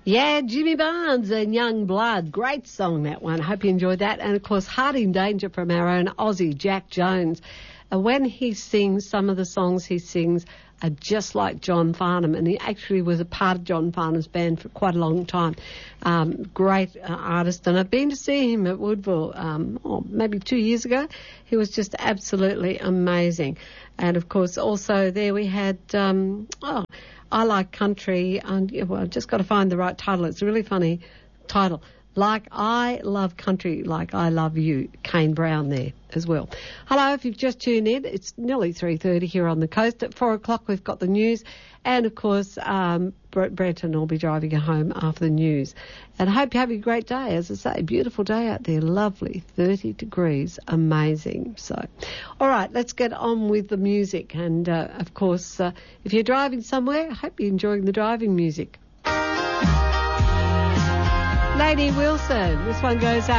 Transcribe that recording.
Yeah, Jimmy Barnes and Young Blood. Great song, that one. Hope you enjoyed that. And, of course, Heart in Danger from our own Aussie, Jack Jones. When he sings, some of the songs he sings are just like John Farnham, and he actually was a part of John Farnham's band for quite a long time. Great artist, and I've been to see him at Woodville maybe 2 years ago. He was just absolutely amazing. And, of course, also there we had... I Like Country, and I've just got to find the right title. It's a really funny title. Like I Love Country, Like I Love You, Kane Brown there as well. Hello, if you've just tuned in, it's nearly 3:30 here on the coast. At 4 o'clock we've got the news, and of course Brenton will be driving you home after the news. And I hope you're having a great day. As I say, beautiful day out there, lovely, 30 degrees, amazing. So, all right, let's get on with the music. And of course, if you're driving somewhere, I hope you're enjoying the driving music. Lady Wilson, this one goes out.